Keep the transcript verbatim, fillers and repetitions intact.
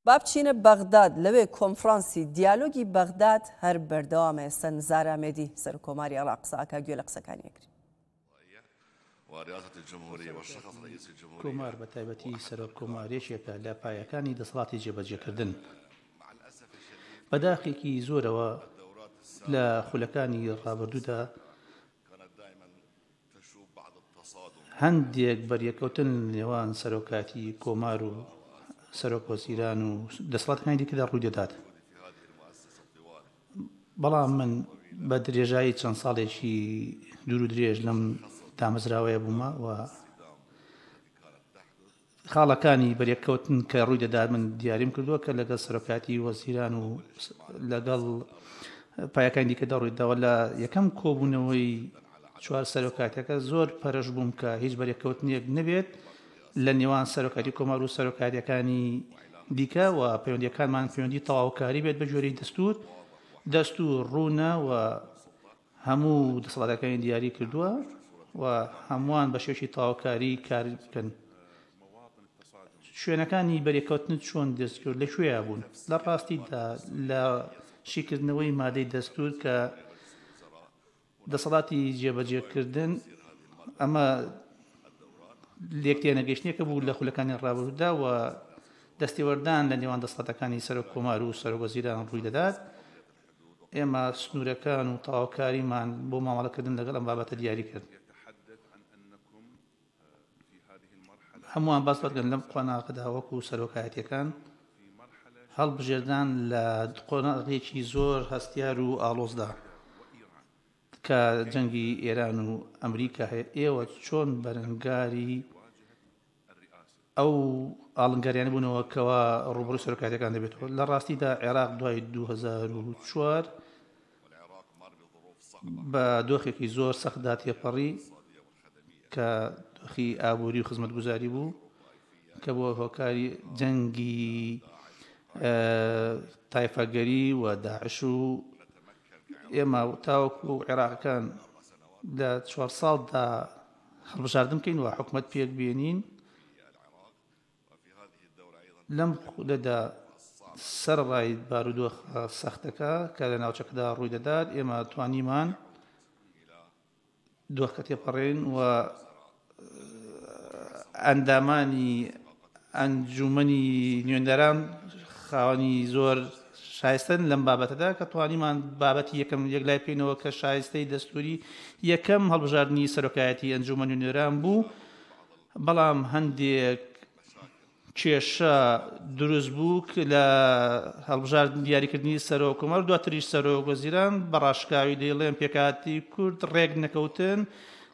با بچینە بەغداد لەوێ کۆنفرانسی دیالۆگی بەغداد هەر بەردەوامە. ئێستا نزار ئەمێدی سەرۆکۆماری عێراق قسەکە گوێ لە قسەکانی ئەگرین. کۆمار بە تایبەتی سەرۆک کۆمارێکێکە لە پایەکانی دەسەڵاتی جێبەجێکردن. بەداخێکی زۆرەوە لە خولەکانی ڕابردوودا هەندێک بەریەکەوتن نێوان سەرۆکاتی کۆمار و سەرۆک وەزیران و دەسەڵاتەکانی دیکەدا ڕووی دەدات. بەڵام من بە درێژایی چەند ساڵێکی دوور و درێژ لەم دامەزراوەیە بوومە و خاڵەکانی بەریەکەوتن کە ڕووی دەدات من دیاریم کردووە کە لەگەڵ سەرۆکاتی وەزیران و لەگەڵ پایەکانی دیکەدا ڕووی داوە. لە یەکەم کۆبوونەوەی چوار سەرۆکاتەکە زۆر پەرەش بووم کە هیچ بەریەکەوتنێک نەبێت لە نێوان سەرۆکاتی کۆمار و سەرۆکاتەکانی دیکە و پەیوەندیەکانمان پەیوەندی تەواوکاری بێت بە جۆرەی دەستور دەستور ڕوونە و هەموو دەسەڵاتەکانی دیاری کردووە و هەمووان بە شێوەی تەواوکاری کار بکەن. شوێنەکانی بەریەکەوتن چۆن دەستکرد لە کوێیە بوون؟ لە ڕاستیدا لە شیکردنەوەی مادەی دەستور کە دەسەڵاتی جێبەجێکردن ئەمە لێکتێنەگەیشتنێکە بوو لە خولەکانی ڕابردوودا و دەستێوەردان لە نێوان دەسەڵاتەکانی سەرۆک کۆمار و سەرۆک وەزیران ڕووی دەدات. ئێمە سنوورەکان و تەواوکاریمان بۆ مامەڵەکردن لەگەڵ ئەم بابەتە دیاری کرد. هەمووان باس بکەن لەم قۆناغەدا وەکو سەرۆکایەتیەکان هەڵبژێردان لە قۆناغێکی زۆر هەستیار و ئاڵۆزدا کە جەنگی ئێران و ئەمریکا هەیە. ئێوە چۆن بەرەنگاری ئەو ئاڵنگەریانە بوونەوە کەوا ڕوبڕووی سەرۆکایەتەکان دەبێتەوە؟ لە ڕاستیدا عێراق دوای دوو هەزار و چوار بە دۆخێکی زۆر سەختدا تێپەڕی کە دۆخی ئابووری و خزمەتگوزاری بوو کە بۆ هۆکاری جەنگی تایفەگەری و داعش و ئێمە تاوەکو عێراقەکان لە چوار ساڵدا هەڵبژاردن بکەین و حکومەت پێک بێنین. لەم خولەدا سەرڕای بارودۆخە سەختەکە کە لە ناوچەکەدا ڕووی دەدات ئێمە توانیمان دۆخەکە تێپەڕێن و ئەندامانی ئەنجومەنی نوێنەران خاوەنی زۆر شایستن لەم بابەتەدا کە توانیمان بابەتی یەکەم یەک لای پێینەوە کە شایستەی دەستوری یەکەم هەڵبژاردننی سەرۆکایەتی ئەنجومەن نوێنەران بوو. بەڵام هەندێک کێشە دروست بوو لە هەڵبژاردن دیاریکردنی سەرۆک کۆمار دواتریش سەرۆک وەزیران بەڕاشکاوی دەیڵێن پێکاتی کورد ڕێک نەکەوتن